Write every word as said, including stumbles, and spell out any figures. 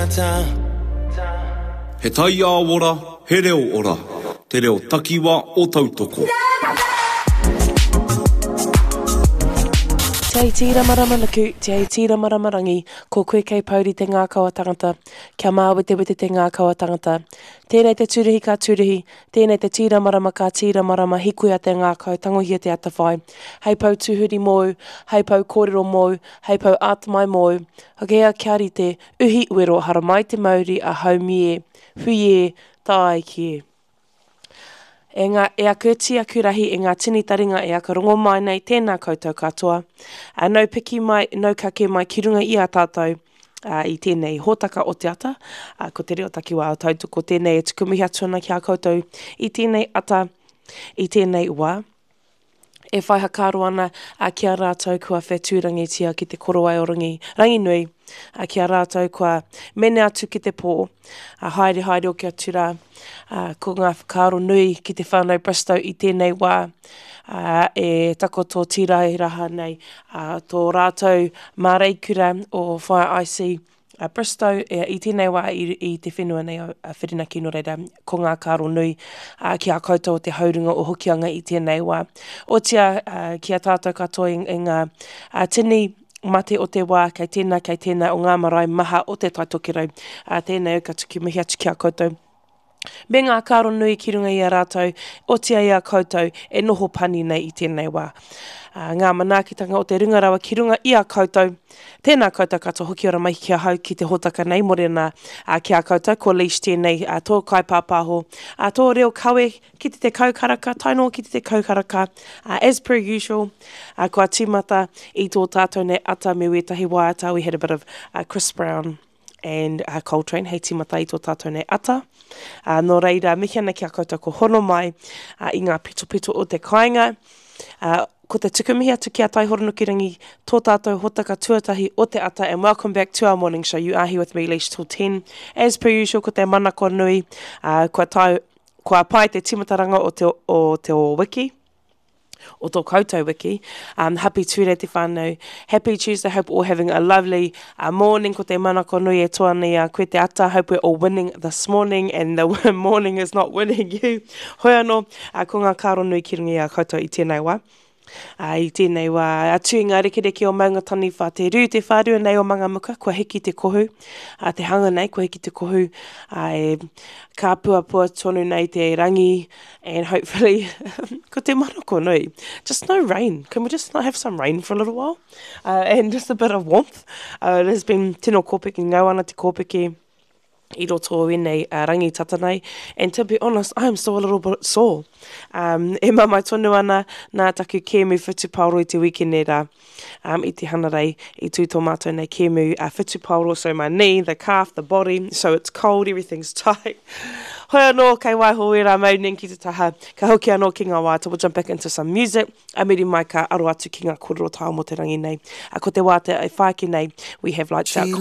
He tai a ora, he reo ora. Te reo takiwa o tautoko. Te ai tira maramanaku, te ai tira maramarangi, ko koe kei pauri te ngākaua tangata, kia māwete wete te ngākaua tangata. Tēnei te tūruhi ka tūruhi, tēnei te tira marama ka tira marama, hikuia te ngākau, tangohia te atawhai. Hei pau tuhuri mōu, hei pau kōrero mōu, hei pau atamai mōu. Hagea kia rite, uhi uero, hara mai te mauri a haumie, hui e, tāi ki e. E, ngā, e a kurti a kurahi e ngā tini taringa e a ka rongo mai nei tēnā koutou katoa. A nau piki mai, nau kake mai ki runga i a tātou uh, i tēnei hōtaka o te ata. Uh, ko te reo takiwa o tautoko, ko tēnei e tukumihi atu ana ki a koutou i tēnei ata, i tēnei wā. E whai hakaro ana a ki a rātou kua whetūrangi tia ki te korowai o rangi, rangi nui. A ki a rātou kua mene atu ki te pō, a haere haere o ki atu rā, a, ko ngā whakaro nui ki te whānau Bristow i tēnei wā, a, e tako tō tīrai raha nei, a, tō rātou māreikura o Whai I C a Bristow e, i tēnei wā i, i te whenua nei a Whirinaki no reira, ko ngā karo nui a, ki a koutou o te haurunga o hokianga i tēnei wā. O tia a, ki a tātou katoa i, i ngā a, tini mate o te wā, kei tēnā, kei tēnā, o ngā marae maha o te taitokirau, uh, tēnei au ka tuki mihi atu ki a koutou. Me ngā karo nui ki runga i a rātou, o tia i a koutou, e noho pani nei i tēnei wā. Uh, ngā manaakitanga o te ringarawa ki runga i a koutou, tēnā koutou katoa hoki ora mai ki a hau ki te hotaka nei morena uh, ki a koutou, ko leash tēnei uh, tō kaipāpāho, uh, tō reo kawe ki te te kaukaraka, taino ki te te kaukaraka, uh, as per usual, uh, kua tīmata i tō tātou nei ata me wetahi waiata, we had a bit of uh, Chris Brown and uh, Coltrane, hei tīmata i tō tātou nei ata. Uh, no reira, mihi ana ki a koutou ko hono mai uh, i ngā pito pito o te kāinga, uh, ko te tukumihi atu ki a tai horonukirangi, tō tātou hotaka tuatahi o te ata, and welcome back to our morning show. You are here with me, Leash, till ten. As per usual, ko te manako nui, uh, kua, tai, kua pai te timataranga o te, o te o wiki, o tō koutou wiki. Um, happy ture te whānau. Happy Tuesday. Hope all having a lovely uh, morning. Ko te manako nui e toa nei a koe te ata. Hope we're all winning this morning and the morning is not winning you. Hoi anō, uh, ko ngā karo nui ki rungi a koutou i tēnei wā. Uh, I tēnei wā, atu i ngā rekereke o maungatani wha te rū, te whārua nei o mangamuka, kua hiki te kohu, uh, te hanga nei, kua hiki te kohu, uh, e ka puapua tonu nei te rangi, and hopefully, ko te manako nui, just no rain. Can we just not have some rain for a little while? Uh, and just a bit of warmth. Uh, it has been tino kōpiki, ngau ana te kōpiki, I roto i nei uh, rangi tatanai, and to be honest, I am still a little bit sore. Um, e mamai tonu ana nā taku kēmu whutuparo i te weekend rā, um, i te hanarei, i tū tō mātou nei kēmu uh, whutuparo, so my knee, the calf, the body, so it's cold, everything's tight. Hoi anō, kei waiho e rā mauning ki te taha, ka hoki anō ki ngā wāta, we'll jump back into some music, a miri mai ka aro atu ki ngā kōrero tāo mo te rangi nei. A ko te wāta e whaaki nei, we have like that